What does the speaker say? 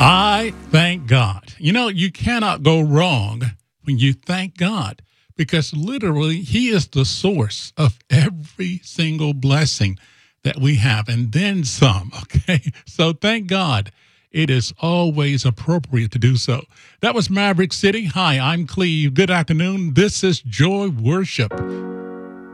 I thank God. You know, you cannot go wrong when you thank God because literally He is the source of every single blessing that we have and then some. Okay. So thank God. It is always appropriate to do so. That was Maverick City. Hi, I'm Cleve. Good afternoon. This is Joy Worship